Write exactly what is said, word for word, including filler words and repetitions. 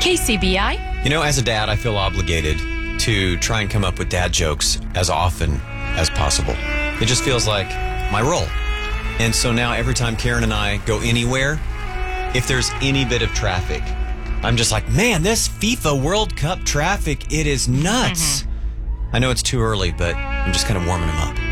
K C B I. You know, as a dad, I feel obligated to try and come up with dad jokes as often as possible. It just feels like my role. And so now every time Karen and I go anywhere, if there's any bit of traffic, I'm just like, man, this FIFA World Cup traffic, it is nuts. Mm-hmm. I know it's too early, but I'm just kind of warming them up.